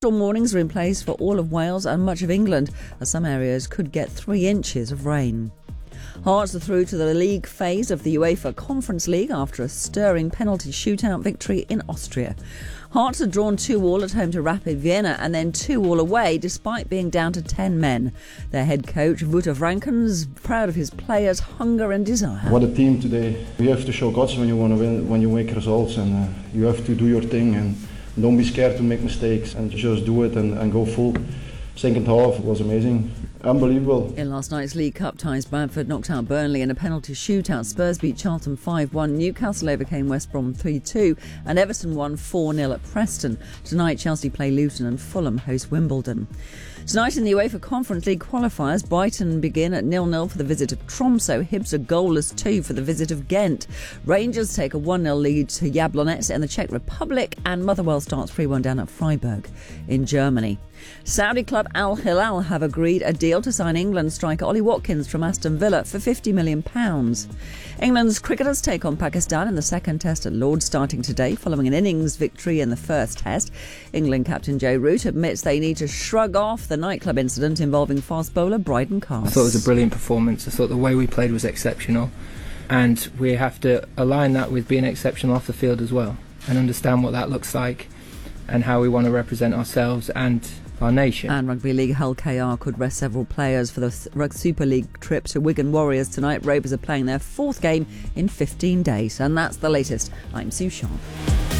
Storm warnings are in place for all of Wales and much of England, as some areas could get 3 inches of rain. Hearts are through to the league phase of the UEFA Conference League after a stirring penalty shootout victory in Austria. Hearts had drawn 2-2 at home to Rapid Vienna and then 2-2 away despite being down to 10 men. Their head coach, Wouter Vrankens, proud of his players' hunger and desire. What a team today. You have to show guts when you want to win, when you make results, and you have to do your thing and don't be scared to make mistakes and just do it and go full. Second half was amazing. Unbelievable. In last night's League Cup ties, Bradford knocked out Burnley in a penalty shootout. Spurs beat Charlton 5-1. Newcastle overcame West Brom 3-2. And Everton won 4-0 at Preston. Tonight, Chelsea play Luton and Fulham host Wimbledon. Tonight in the UEFA Conference League qualifiers, Brighton begin at 0-0 for the visit of Tromsø. Hibs are goalless 2 for the visit of Ghent. Rangers take a 1-0 lead to Jablonec in the Czech Republic. And Motherwell starts 3-1 down at Freiburg in Germany. Saudi club Al Hilal have agreed a deal to sign England striker Ollie Watkins from Aston Villa for £50 million. England's cricketers take on Pakistan in the second test at Lord's starting today following an innings victory in the first test. England captain Joe Root admits they need to shrug off the nightclub incident involving fast bowler Bryden Carse. I thought it was a brilliant performance. I thought the way we played was exceptional, and we have to align that with being exceptional off the field as well and understand what that looks like and how we want to represent ourselves and our nation. And Rugby League Hull KR could rest several players for the Rugby Super League trip to Wigan Warriors tonight. Rovers are playing their 4th game in 15 days. And that's the latest. I'm Sue Sharp.